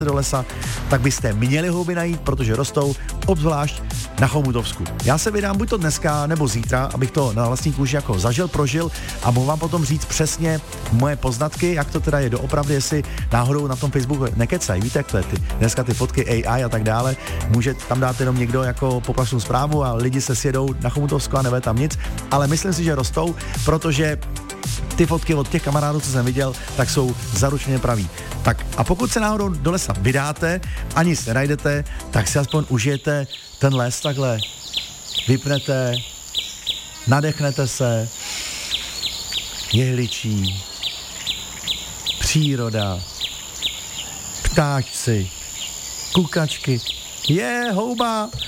do lesa, tak byste měli houby najít, protože rostou obzvlášť na Chomutovsku. Já se vydám buď to dneska nebo zítra, abych to na vlastní kůži jako zažil, prožil a mohu vám potom říct přesně moje poznatky, jak to teda je doopravdy, jestli náhodou na tom Facebooku nekecají. Víte, jak to je dneska ty fotky AI a tak dále, může tam dát jenom někdo jako poplašnou zprávu a lidi se sjedou na Chomutovsku a nebude tam nic, ale myslím si, že rostou, protože ty fotky od těch kamarádů, co jsem viděl, tak jsou zaručeně praví. Tak a pokud se náhodou do lesa vydáte a nic nenajdete, tak si aspoň užijete ten les takhle. Vypnete, nadechnete se, jehličí, příroda, ptáčci, kukačky. Je, houba!